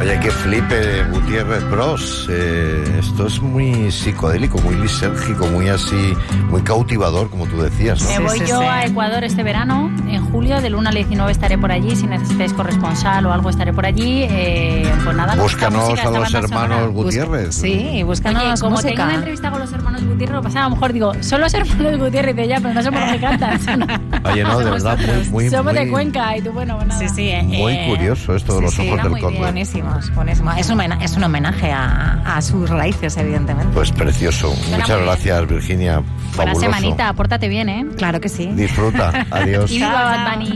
Oye, qué flipe, Gutiérrez Bros. Esto es muy psicodélico, muy lisérgico, muy así, muy cautivador, como tú decías, ¿no? Me voy yo a Ecuador este verano, en julio, del 1 al 19 estaré por allí. Si necesitáis corresponsal o algo, estaré por allí. Pues nada, búscanos a los hermanos Gutiérrez. Sí, búscanos. Oye, como tengo una entrevista con los hermanos Gutiérrez, lo pasaba, a lo mejor digo, son los hermanos Gutiérrez de ya, pero no somos los que cantan. Oye, no, de verdad, muy somos de Cuenca y tú, bueno, nada. Sí, muy curioso esto de los ojos del cóndor. Buenísimos. Es un homenaje a sus raíces, evidentemente. Pues precioso. Muchas gracias, Virginia. Buena Fabuloso. semanita, pórtate bien, ¿eh? Claro que sí. Disfruta. Adiós. Y viva Bad Bunny.